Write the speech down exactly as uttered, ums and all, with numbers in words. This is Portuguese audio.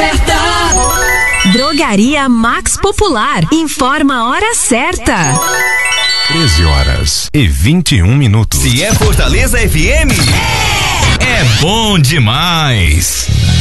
certa. Drogaria Max Popular informa a hora certa. treze horas e vinte e um minutos. Se é Fortaleza F M, é, é bom demais.